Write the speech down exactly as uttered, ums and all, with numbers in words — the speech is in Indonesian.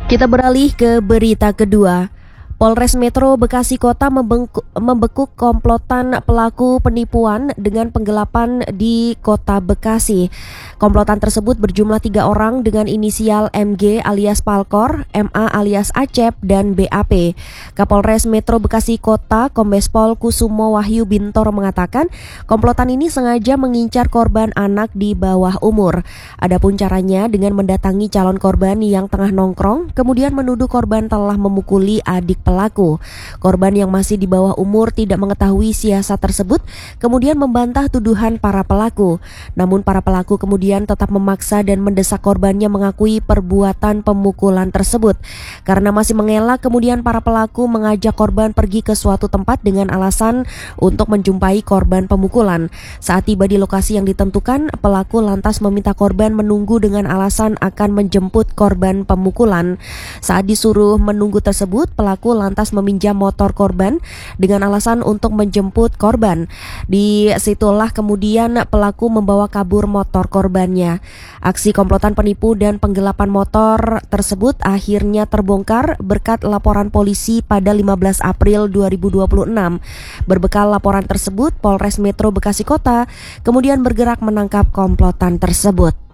Kita beralih ke berita kedua. Polres Metro Bekasi Kota membengku, membekuk komplotan pelaku penipuan dengan penggelapan di Kota Bekasi. Komplotan tersebut berjumlah tiga orang dengan inisial M G alias Palkor, M A alias Acep, dan B A P. Kapolres Metro Bekasi Kota Kombes Pol Kusumo Wahyu Bintoro mengatakan komplotan ini sengaja mengincar korban anak di bawah umur. Adapun caranya dengan mendatangi calon korban yang tengah nongkrong, kemudian menuduh korban telah memukuli adik pelaku. Korban yang masih di bawah umur tidak mengetahui siasat tersebut, kemudian membantah tuduhan para pelaku. Namun para pelaku kemudian tetap memaksa dan mendesak korbannya mengakui perbuatan pemukulan tersebut. Karena masih mengelak, kemudian para pelaku mengajak korban pergi ke suatu tempat dengan alasan untuk menjumpai korban pemukulan. Saat tiba di lokasi yang ditentukan, pelaku lantas meminta korban menunggu dengan alasan akan menjemput korban pemukulan. Saat disuruh menunggu tersebut, pelaku lantas meminjam motor korban dengan alasan untuk menjemput korban. Di situlah kemudian pelaku membawa kabur motor korbannya. Aksi komplotan penipu dan penggelapan motor tersebut akhirnya terbongkar berkat laporan polisi pada lima belas April dua ribu dua puluh enam. Berbekal laporan tersebut, Polres Metro Bekasi Kota kemudian bergerak menangkap komplotan tersebut.